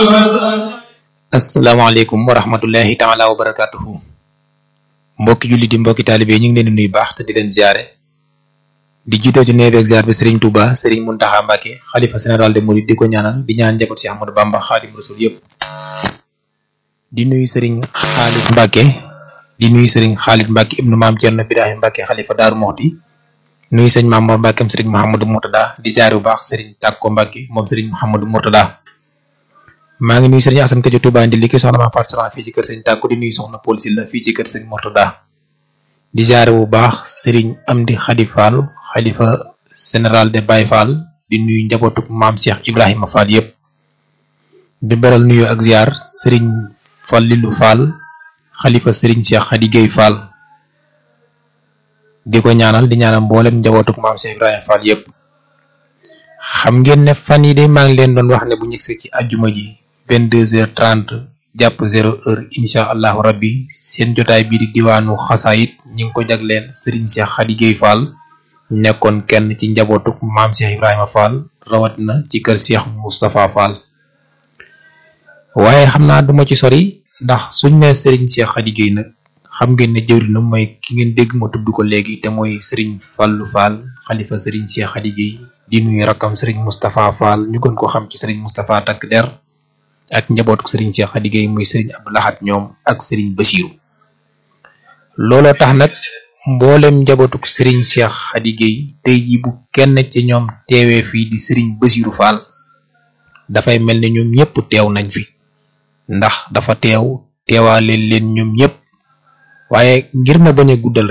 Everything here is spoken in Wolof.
asalaamaaleykum wa rahmatullahi taala wa barakatuhu mbokki julli di mbokki taalibe ñu ngi leen di nuyu baax te di leen ziare di jiitoo ci neebeeg ziar bi Serigne Touba Serigne Mountakha Mbacké xalifa général de Mouride di ko ñaanal di ñaan njaboot Cheikh Ahmadou Bamba Xaadimu Rasuul yëpp di nuyu Serigne Khalid Mbacké ibnu maam Cerno Birahim Mbacké xalifa Daaru Muxti nuyu sëñ Mamour Mbacké Serigne Mouhamadou Mourtada di ziare bu baax Serigne Takko Mbacké moom Serigne Mouhamadou Mourtada maa ngi nuyu Serigne Assane Kadio Touba ndi liki soxna ma Fatou Soxna fii ci kër Serigne Takko di nuyu soxna Paul Sylla fii ci kër Serigne Mourtada di ziare bu baax Serigne Amdi Khady Fall xalifa général de Baye Fall di nuyu njabootuk maam Cheikh Ibrahima Fall yëpp di beral nuyu ak ziar Serigne Fallilou Fall xalifa Serigne Cheikh Khady Gueye Fall di ko ñaanal di ñaanal mboolem njabootuk maam Cheikh Ibrahima Fall yëpp xam ngeen ne fan yi de maa ngi leen doon wax ne bu ñëgsee ci àjjuma ji 22h30 jàpp 0h incha allahu rabbi seen jotaay bii di diwaanu xasaayit ñi ngi ko jagleel Serigne Cheikh Khady Gueye Fall nekkoon kenn ci njabootuk maam Cheikh Ibrahima Fall rawatina ci kër Cheikh Moustapha Fall waaye xam naa duma ci sori ndax suñ ne Serigne Cheikh Khady Gueye nag xam ngeen ne jëwrinam mooy ki ngeen dégg ma tudd ko léegi te mooy Serigne Fallou Fall xalifa Serigne Cheikh Khady Gueye di nuyu rakkam Serigne Moustapha Fall ñu gën ko xam ci Serigne Moustapha takk der ak njabootuk Serigne Cheikh Khady Gueye muy Serigne Abdou Lahad ñoom ak Serigne Bassirou looloo tax nag mboolem njabootuk Serigne Cheikh Khady Gueye tey ji bu kenn ci ñoom teewee fii di Serigne Bassirou Fall dafay mel ne ñoom ñëpp teew nañ fi ndax dafa teewaale leen ñoom ñëpp waaye ngir ma bañ a guddal